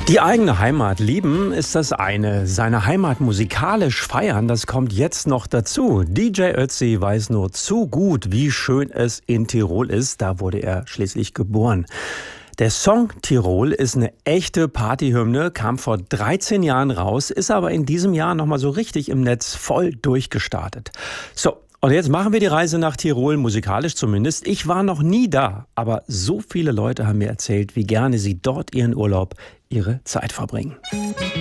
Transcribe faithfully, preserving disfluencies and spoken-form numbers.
Die eigene Heimat lieben ist das eine. Seine Heimat musikalisch feiern, das kommt jetzt noch dazu. D J Ötzi weiß nur zu gut, wie schön es in Tirol ist. Da wurde er schließlich geboren. Der Song Tirol ist eine echte Partyhymne, kam vor dreizehn Jahren raus, ist aber in diesem Jahr nochmal so richtig im Netz voll durchgestartet. So. Und jetzt machen wir die Reise nach Tirol, musikalisch zumindest. Ich war noch nie da, aber so viele Leute haben mir erzählt, wie gerne sie dort ihren Urlaub, ihre Zeit verbringen.